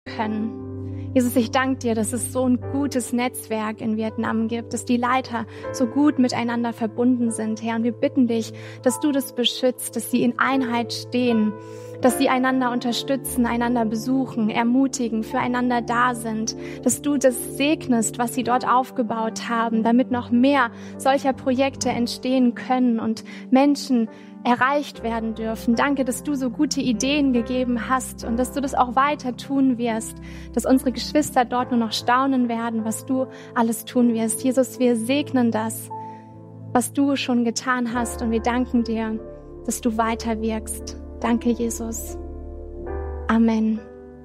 können. Jesus, ich danke dir, dass es so ein gutes Netzwerk in Vietnam gibt, dass die Leiter so gut miteinander verbunden sind, Herr. Und wir bitten dich, dass du das beschützt, dass sie in Einheit stehen, dass sie einander unterstützen, einander besuchen, ermutigen, füreinander da sind, dass du das segnest, was sie dort aufgebaut haben, damit noch mehr solcher Projekte entstehen können und Menschen erreicht werden dürfen. Danke, dass du so gute Ideen gegeben hast und dass du das auch weiter tun wirst, dass unsere Geschwister dort nur noch staunen werden, was du alles tun wirst. Jesus, wir segnen das, was du schon getan hast, und wir danken dir, dass du weiter wirkst. Danke, Jesus. Amen.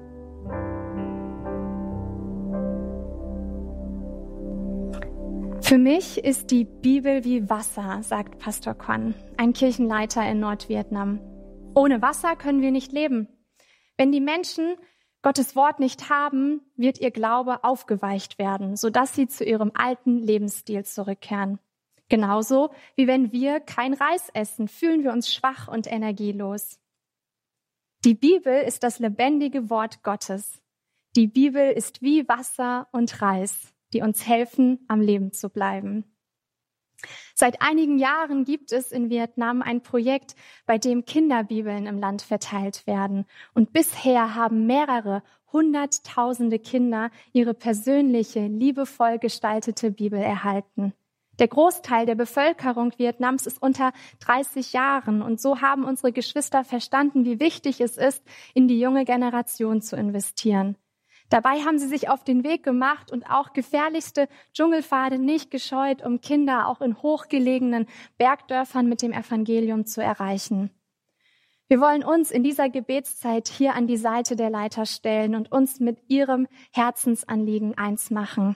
Für mich ist die Bibel wie Wasser, sagt Pastor Quan, ein Kirchenleiter in Nordvietnam. Ohne Wasser können wir nicht leben. Wenn die Menschen Gottes Wort nicht haben, wird ihr Glaube aufgeweicht werden, sodass sie zu ihrem alten Lebensstil zurückkehren. Genauso wie wenn wir kein Reis essen, fühlen wir uns schwach und energielos. Die Bibel ist das lebendige Wort Gottes. Die Bibel ist wie Wasser und Reis, die uns helfen, am Leben zu bleiben. Seit einigen Jahren gibt es in Vietnam ein Projekt, bei dem Kinderbibeln im Land verteilt werden. Und bisher haben mehrere hunderttausende Kinder ihre persönliche, liebevoll gestaltete Bibel erhalten. Der Großteil der Bevölkerung Vietnams ist unter 30 Jahren, und so haben unsere Geschwister verstanden, wie wichtig es ist, in die junge Generation zu investieren. Dabei haben sie sich auf den Weg gemacht und auch gefährlichste Dschungelpfade nicht gescheut, um Kinder auch in hochgelegenen Bergdörfern mit dem Evangelium zu erreichen. Wir wollen uns in dieser Gebetszeit hier an die Seite der Leiter stellen und uns mit ihrem Herzensanliegen eins machen.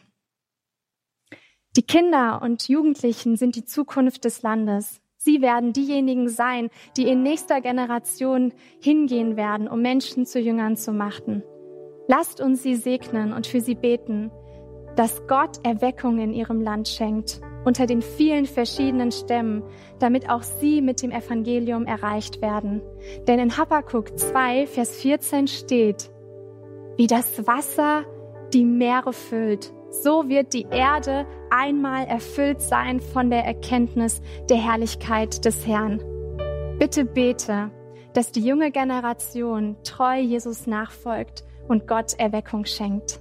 Die Kinder und Jugendlichen sind die Zukunft des Landes. Sie werden diejenigen sein, die in nächster Generation hingehen werden, um Menschen zu Jüngern zu machen. Lasst uns sie segnen und für sie beten, dass Gott Erweckung in ihrem Land schenkt, unter den vielen verschiedenen Stämmen, damit auch sie mit dem Evangelium erreicht werden. Denn in Habakkuk 2, Vers 14 steht: Wie das Wasser die Meere füllt, so wird die Erde einmal erfüllt sein von der Erkenntnis der Herrlichkeit des Herrn. Bitte bete, dass die junge Generation treu Jesus nachfolgt und Gott Erweckung schenkt.